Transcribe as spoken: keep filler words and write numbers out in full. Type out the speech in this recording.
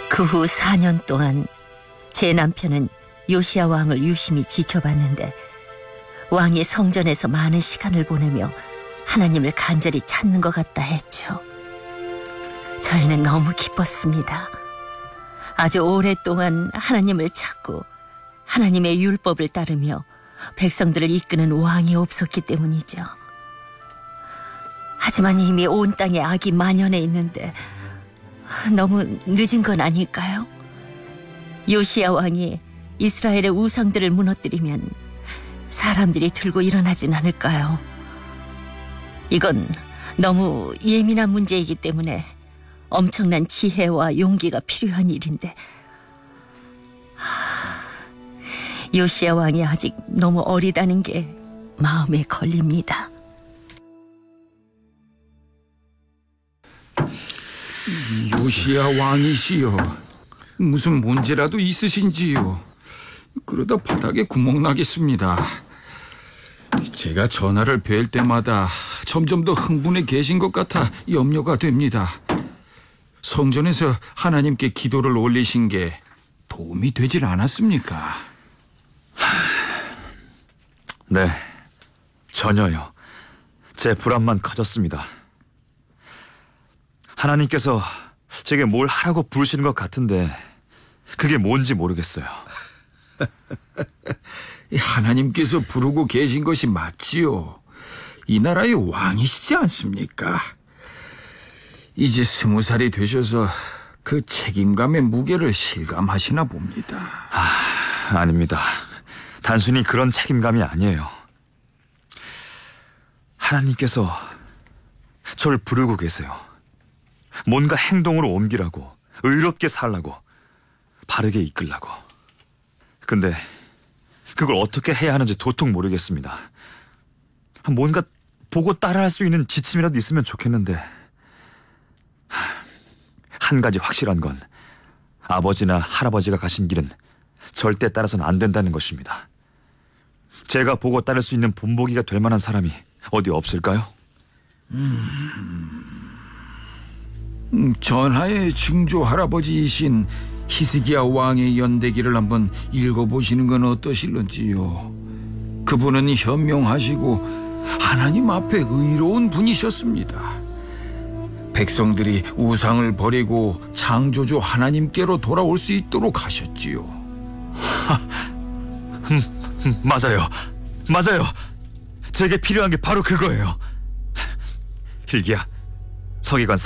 그 후 사 년 동안 제 남편은 요시야 왕을 유심히 지켜봤는데 왕이 성전에서 많은 시간을 보내며 하나님을 간절히 찾는 것 같다 했죠. 저희는 너무 기뻤습니다. 아주 오랫동안 하나님을 찾고 하나님의 율법을 따르며 백성들을 이끄는 왕이 없었기 때문이죠. 하지만 이미 온 땅에 악이 만연해 있는데 너무 늦은 건 아닐까요? 요시야 왕이 이스라엘의 우상들을 무너뜨리면 사람들이 들고 일어나진 않을까요? 이건 너무 예민한 문제이기 때문에 엄청난 지혜와 용기가 필요한 일인데 하, 요시야 왕이 아직 너무 어리다는 게 마음에 걸립니다. 요시야 왕이시여, 무슨 문제라도 있으신지요? 그러다 바닥에 구멍 나겠습니다. 제가 전하를 뵐 때마다 점점 더 흥분해 계신 것 같아 염려가 됩니다. 성전에서 하나님께 기도를 올리신 게 도움이 되질 않았습니까? 네, 전혀요. 제 불안만 커졌습니다. 하나님께서 제게 뭘 하라고 부르시는 것 같은데 그게 뭔지 모르겠어요. 하나님께서 부르고 계신 것이 맞지요. 이 나라의 왕이시지 않습니까? 이제 스무 살이 되셔서 그 책임감의 무게를 실감하시나 봅니다. 아, 아닙니다. 단순히 그런 책임감이 아니에요. 하나님께서 저를 부르고 계세요. 뭔가 행동으로 옮기라고, 의롭게 살라고, 바르게 이끌라고. 근데 그걸 어떻게 해야 하는지 도통 모르겠습니다. 뭔가 보고 따라할 수 있는 지침이라도 있으면 좋겠는데 한 가지 확실한 건 아버지나 할아버지가 가신 길은 절대 따라서는 안 된다는 것입니다. 제가 보고 따를 수 있는 본보기가 될 만한 사람이 어디 없을까요? 음, 음, 전하의 증조 할아버지이신 히스기야 왕의 연대기를 한번 읽어보시는 건 어떠실런지요? 그분은 현명하시고 하나님 앞에 의로운 분이셨습니다. 백성들이 우상을 버리고 창조주 하나님께로 돌아올 수 있도록 하셨지요. 음, 맞아요. 맞아요. 제게 필요한 게 바로 그거예요. 필기야, 서기관